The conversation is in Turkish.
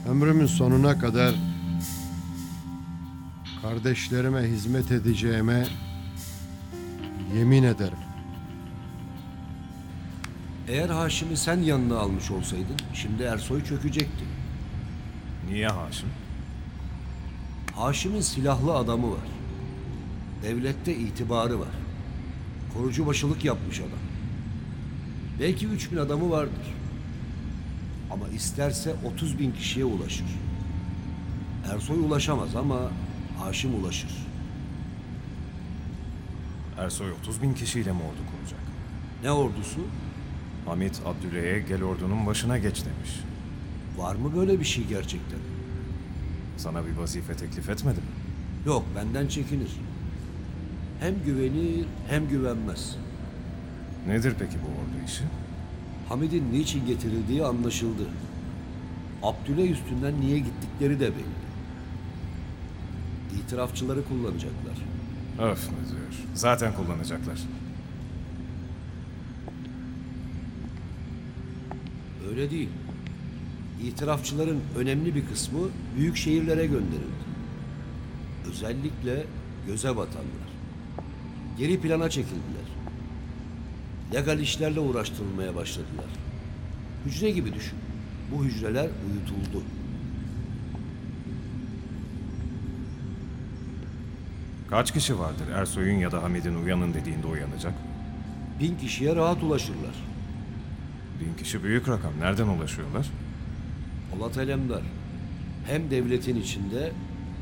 Ömrümün sonuna kadar kardeşlerime hizmet edeceğime yemin ederim. Eğer Haşim'i sen yanına almış olsaydın şimdi Ersoy çökecekti. Niye Haşim? Haşim'in silahlı adamı var. Devlette itibarı var. Korucu başılık yapmış adam. Belki 3000 adamı vardır. Ama isterse 30.000 kişiye ulaşır. Ersoy ulaşamaz ama Haşim ulaşır. Ersoy 30.000 kişiyle mi ordu kuracak? Ne ordusu? Hamit Abdüley'e gel ordunun başına geç demiş. Var mı böyle bir şey gerçekten? Sana bir vazife teklif etmedi mi? Yok, benden çekinir. Hem güvenir hem güvenmez. Nedir peki bu ordu işi? Hamid'in niçin getirildiği anlaşıldı. Abdüley üstünden niye gittikleri de belli. İtirafçıları kullanacaklar. Öf müdür. Zaten kullanacaklar. Öyle değil. İtirafçıların önemli bir kısmı büyük şehirlere gönderildi. Özellikle göze batanlar. Geri plana çekildiler. Legal işlerle uğraştırılmaya başladılar. Hücre gibi düşün. Bu hücreler uyutuldu. Kaç kişi vardır Ersoy'un ya da Hamid'in uyanın dediğinde uyanacak? 1000 kişiye rahat ulaşırlar. 1000 kişi büyük rakam. Nereden ulaşıyorlar? Polat Alemdar hem devletin içinde